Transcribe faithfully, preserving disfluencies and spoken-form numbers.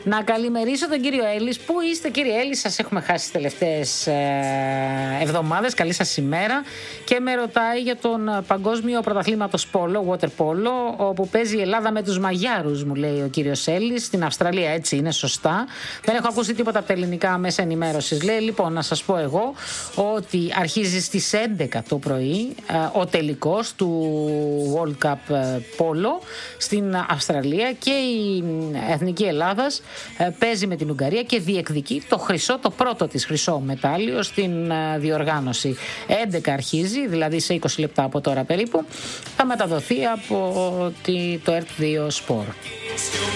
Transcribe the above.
Να καλημερίσω τον κύριο Έλλης. Πού είστε, κύριε Έλλη? Σας έχουμε χάσει τις τελευταίες ε, εβδομάδες. Καλή σας ημέρα. Και με ρωτάει για τον παγκόσμιο πρωταθλήματος πόλο, water polo, όπου παίζει η Ελλάδα με τους Μαγιάρους, μου λέει ο κύριος Έλλης, στην Αυστραλία. Έτσι είναι, σωστά. Δεν έχω ακούσει τίποτα από τα ελληνικά μέσα ενημέρωσης. Λέει, λοιπόν, να σας πω εγώ ότι αρχίζει στις έντεκα το πρωί ε, ο τελικός του World Cup Polo στην Αυστραλία και η Εθνική Ελλάδας ε, παίζει με την Ουγγαρία και διεκδικεί το χρυσό, το πρώτο της χρυσό μετάλλιο στην ε, διοργάνωση. έντεκα αρχίζει, δηλαδή σε είκοσι λεπτά από τώρα περίπου, θα μεταδοθεί από τη, το ΕΡΤ δύο Sport.